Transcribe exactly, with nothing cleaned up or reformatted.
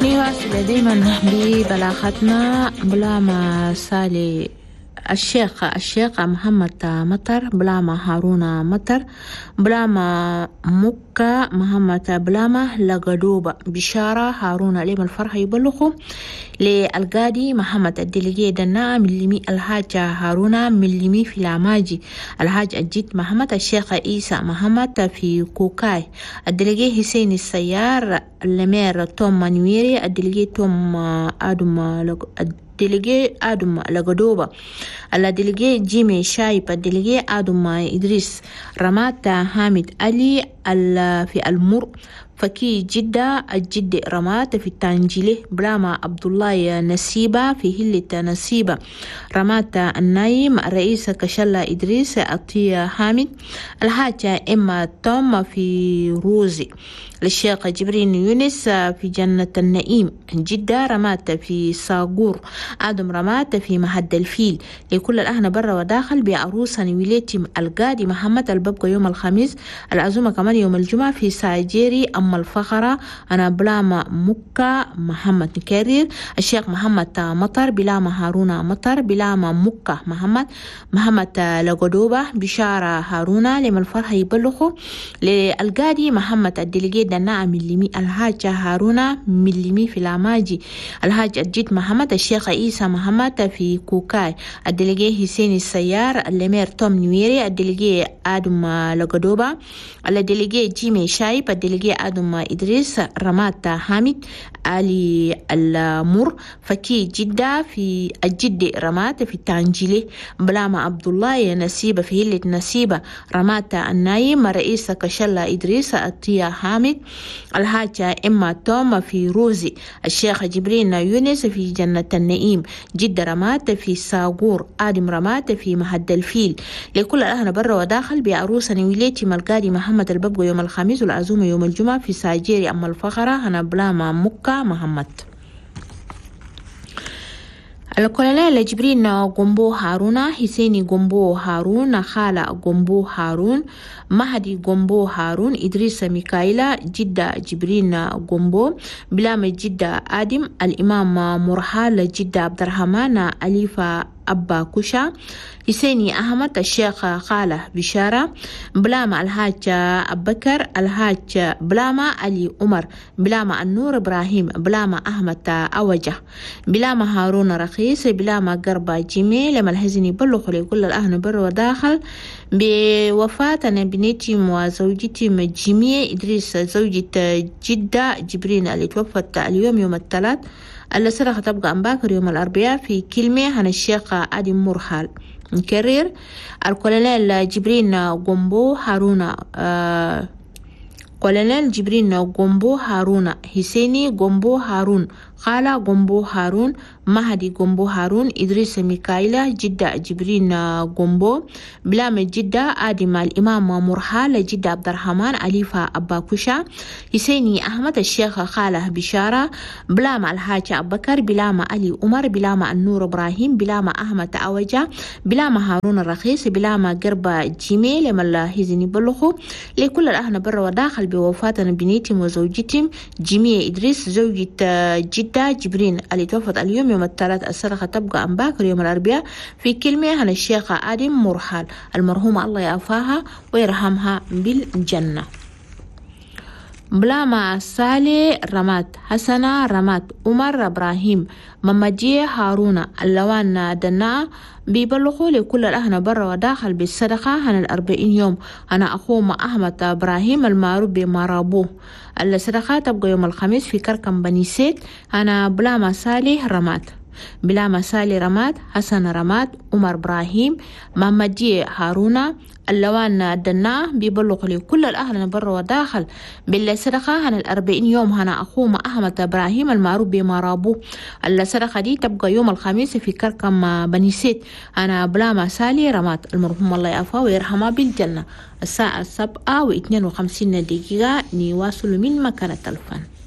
نواصل دائما ببلاغتنا بلama سالي الشيخ الشيخ محمد مطر بلama هارون مطر بلama مكة محمد بلama لقدوبة بشارة هارون ليم الفرح يبلغوا للقادي محمد الدلجي دنا ملمي الحاج هارون ملمي في العماجي الحاج الجد محمد الشيخ عيسى محمد في كوكاي الدلجي حسين السيار اللمير توم منويري الدلجي توم آدم الدلجي آدم لقدوبة الدلجي جيمي شايب الدلجي آدم إدريس رمات حامد علي في المر فكي جدة الجد رمات في التانجيلي بلاما عبد الله نسيبة في هلة نسيبة رمات النايم رئيس كشلة إدريس أطية حامد الحاجة إما توم في روزي للشيخ جبرين يونس في جنة النعيم جدة رمات في صاغور آدم رمات في مهد الفيل لكل الأهل برا وداخل بعروسة ويليتي القادي محمد الببقى يوم الخميس العزومة كمان يوم الجمعة في ساجيري أم الفخرة أنا بلاما مكة محمد نكرر الشيخ محمد مطر بلاما هارون مطر بلاما مكة محمد محمد لقدوبة بشارة هارون لما الفرح يبلغوا للقادي محمد الدلجي دنا ملمي الحاج هارون ملمي في العماجي الحاج الجد محمد الشيخ عيسى محمد في كوكاي الدلجي حسين السيار اللمير توم نويري الدلجي آدم لقدوبة الدلجي جيمي شايب الدلجي آدم إدريس رمات حامد علي المر فكي جدة في الجد رمات في التانجيلي بلاما عبد الله نسيبة في هلة نسيبة رمات النايم رئيس كشلة إدريس أطية حامد الحاجة إما توم في روزي الشيخ جبرين يونس في جنة النعيم جدة رمات في صاغور آدم رمات في مهد الفيل لكل الأهل برا وداخل بعروسة ويليتي ملقادي محمد الببقى يوم الخميس والعزومة يوم الجمعة في ساجيري أم الفخرة هنا بلاما مكة محمد الكولونيل جبرين قنبو هارون حسيني قنبو هارون خالة قنبو هارون مهدي قنبو هارون إدريس ميكايلا جدة جبرين قنبو بلام جدة آدم الإمام مرحال جدة عبد الرحمن أليفة أبا كوشا حسيني أحمد الشيخ خالة بشارة بلاما الحاج أبكر الحاج بلاما علي عمر بلاما النور إبراهيم بلاما أحمد أوجه بلاما هارون رخيص بلاما قربة جيمي لما الهزني بلغ لكل الأهل بر وداخل بوفاة بنتي وزوجتي جيمي إدريس زوجة جدة جبرين اللي توفت اليوم يوم الثلاث اللي سرقة تبقى أمباكر يوم الأربعاء في كلمة عن الشيخ آدم مرحال نكرر الكولونيل جبرين قنبو هارون آه كولونيل جبرين قنبو هارون حسيني قنبو هارون خالة قنبو هارون مهدي قنبو هارون إدريس ميكايلا جدة جبرين قنبو بلام جدة آدم الإمام مرحال جدة عبد الرحمن أليفة أبا كوشا حسيني أحمد الشيخ خالة بشارة بلام الحاج أبكر بلام علي عمر بلام النور إبراهيم بلام أحمد أوجه بلام هارون الرخيص بلام قربة جيمي لما الله هزني بلغو لكل الأهل بر وداخل بوفاة بنيتهم وزوجتهم جيمي إدريس زوجة جدة جبرين اللي توفت اليوم يوم الثلاث السرقة تبقى أمباكر يوم الأربعاء في كلمة عن الشيخ آدم مرحال المرحومة الله يعفاها ويرحمها بالجنة بلاما سالي رمات حسنة رمات عمر إبراهيم ممجي هارون اللوان دنا بيبلغوا لكل الأهل برا وداخل بالصدقة عن الأربعين يوم أنا أخوهم أحمد إبراهيم المعروف بمرابوه الصدقة تبقى يوم الخميس في كركم بني سيد أنا بلاما سالي رمات بلاما سالي رمات حسن رمات عمر إبراهيم ممجي هارون اللوان دنا بيبلغ لكل الأهل برا وداخل بالصدقة عن الأربعين يوم هنا أخوهم أحمد إبراهيم المعروف بمرابو الصدقة دي تبقى يوم الخميس في كركم بني سيد أنا بلاما سالي رمات المرحوم الله يعفاه ويرحمها بالجنة الساعة السبعة واثنين وخمسين دقيقة نواصل من مكان التلفون.